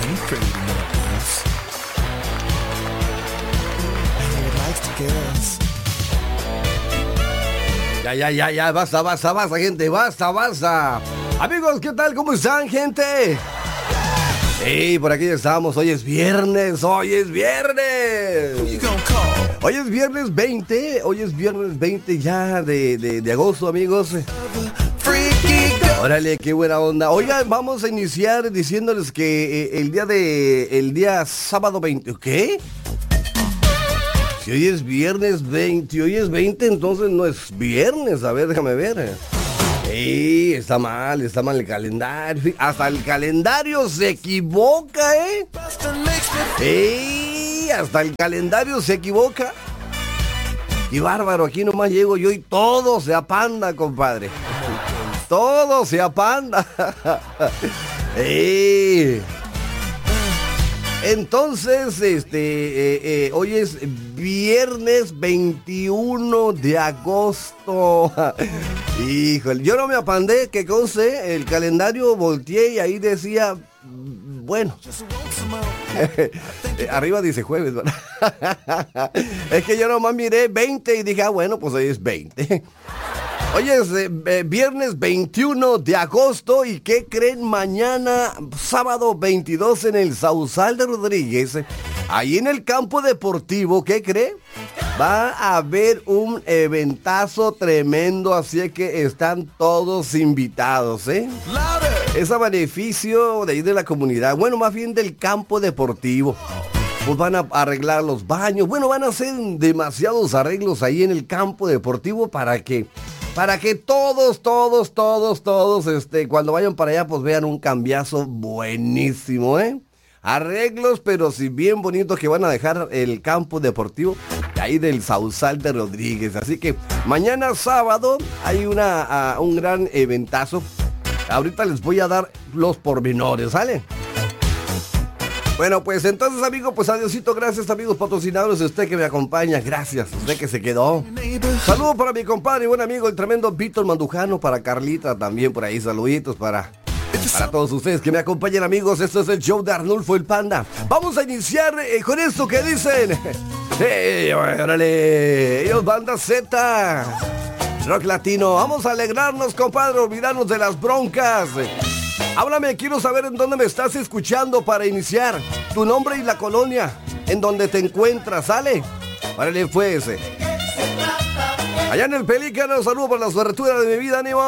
pretty to know this. And he likes the girls. Ya, basta, gente, basta. Amigos, ¿qué tal? ¿Cómo están, gente? Hey, por aquí estamos, hoy es viernes. Hoy es viernes 20 ya de agosto, amigos. Órale, qué buena onda. Oigan, vamos a iniciar diciéndoles que el día sábado 20, ¿qué? Si hoy es viernes 20, entonces no es viernes. A ver, déjame ver. ¡Ey! Está mal el calendario. Hasta el calendario se equivoca, ¿eh? ¡Ey! Hasta el calendario se equivoca. Y bárbaro, aquí nomás llego yo y todo se apanda, compadre. Todo se apanda. ¡Ey! Entonces, hoy es viernes 21 de agosto. Híjole, yo no me apandé, que conste, el calendario volteé y ahí decía, bueno, arriba dice jueves, ¿verdad? Es que yo nomás miré 20 y dije, bueno, pues hoy es 20. Hoy es viernes 21 de agosto y ¿qué creen? Mañana, sábado 22 en el Sausal de Rodríguez, ahí en el campo deportivo, ¿qué creen? Va a haber un eventazo tremendo, así que están todos invitados, ¿eh? Es a beneficio de ahí de la comunidad, bueno, más bien del campo deportivo. Pues van a arreglar los baños, bueno, van a hacer demasiados arreglos ahí en el campo deportivo para que todos, cuando vayan para allá, pues vean un cambiazo buenísimo, ¿eh? Arreglos, pero sí bien bonitos que van a dejar el campo deportivo de ahí del Sausal de Rodríguez. Así que mañana sábado hay un gran eventazo. Ahorita les voy a dar los pormenores, ¿sale? Bueno, pues entonces, amigo, pues adiosito, gracias, amigos patrocinadores, usted que me acompaña, gracias, usted que se quedó. Saludos para mi compadre y buen amigo, el tremendo Víctor Mandujano, para Carlita también por ahí, saluditos para todos ustedes que me acompañan, amigos. Esto es el show de Arnulfo el Panda. Vamos a iniciar con esto que dicen. ¡Hey, órale! Ellos, Banda Z, rock latino. Vamos a alegrarnos, compadre, olvidarnos de las broncas. Háblame, quiero saber en dónde me estás escuchando para iniciar. Tu nombre y la colonia en donde te encuentras, ¿sale? Órale, pues. Allá en el Pelícano, saludo por la suertura de mi vida, ánimo.